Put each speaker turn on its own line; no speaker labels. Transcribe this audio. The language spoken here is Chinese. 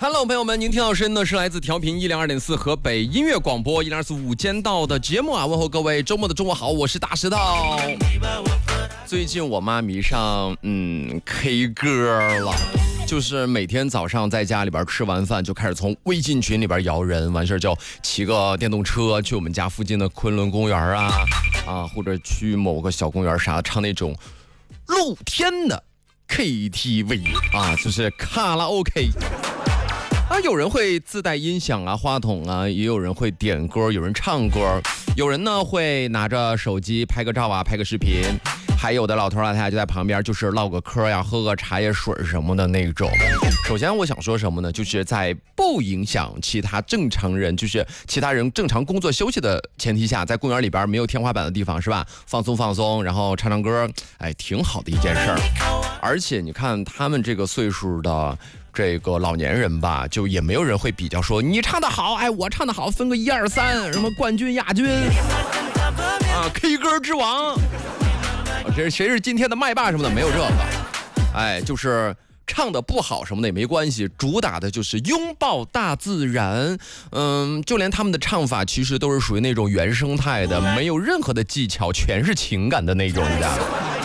Hello， 朋友们，您听到声音呢是来自调频102.4河北音乐广播102.4午间到的节目啊，问候各位周末的中午好，我是大石头。最近我妈迷上K 歌了，就是每天早上在家里边吃完饭就开始从微信群里边摇人，完事儿就骑个电动车去我们家附近的昆仑公园啊，或者去某个小公园啥的，唱那种露天的 KTV 啊，就是卡拉 OK。有人会自带音响啊、话筒啊，也有人会点歌，有人唱歌，有人呢会拿着手机拍个照啊、拍个视频，还有的老头老太太就在旁边就是唠个嗑呀、喝个茶叶水什么的那种。首先我想说什么呢，就是在不影响其他正常人，就是其他人正常工作休息的前提下，在公园里边没有天花板的地方是吧，放松放松，然后唱唱歌，挺好的一件事儿。而且你看他们这个岁数的这个老年人吧，就也没有人会比较说你唱得好，我唱得好，分个1、2、3，什么冠军、亚军啊 ，K 歌之王，这谁是今天的麦霸什么的，没有这个，就是唱的不好什么的也没关系，主打的就是拥抱大自然。就连他们的唱法其实都是属于那种原生态的，没有任何的技巧，全是情感的那种的。